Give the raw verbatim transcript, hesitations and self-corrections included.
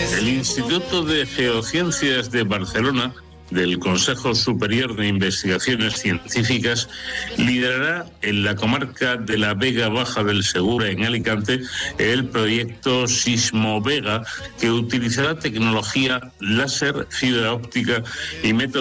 El Instituto de Geociencias de Barcelona, del Consejo Superior de Investigaciones Científicas, liderará en la comarca de la Vega Baja del Segura, en Alicante, el proyecto Sismovega, que utilizará tecnología láser, fibra óptica y métodos